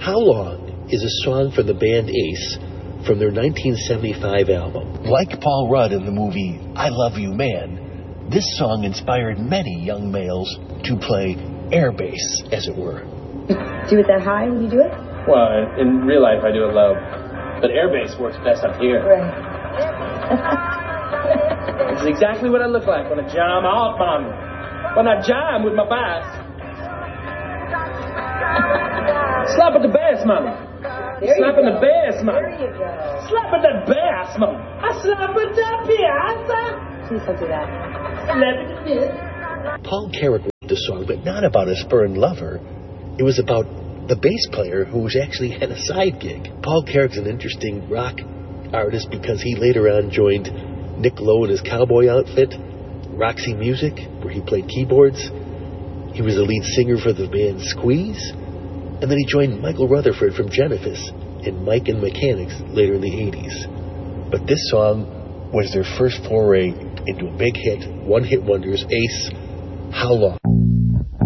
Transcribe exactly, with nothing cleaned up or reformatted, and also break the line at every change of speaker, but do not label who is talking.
How Long is a song from the band Ace from their nineteen seventy-five album. Like Paul Rudd in the movie I Love You Man, this song inspired many young males to play air bass, as it were.
Do it that high when you do it?
Well, in real life I do it low, but air bass works best up here.
Right.
This is exactly what I look like when I jam out, man. When I jam with my bass. Slap at the bass, man. Slap at the bass, man.
There you go.
Slap at that bass, man. I slap at that piazza.
Please don't do that.
Slap at the bass.
Paul Carrack wrote the song, but not about a spurned lover. It was about the bass player who was actually had a side gig. Paul Carrack's an interesting rock artist because he later on joined Nick Lowe in his cowboy outfit, Roxy Music, where he played keyboards. He was the lead singer for the band Squeeze, and then he joined Michael Rutherford from Genesis and Mike and Mechanics later in the eighties. But this song was their first foray into a big hit, one-hit wonders, Ace, How Long?